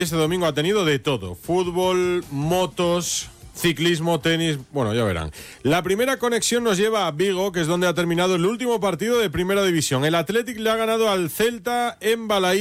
Este domingo ha tenido de todo: fútbol, motos, ciclismo, tenis, bueno, ya verán. La primera conexión nos lleva a Vigo, que es donde ha terminado el último partido de Primera División. El Athletic le ha ganado al Celta en Balaídos.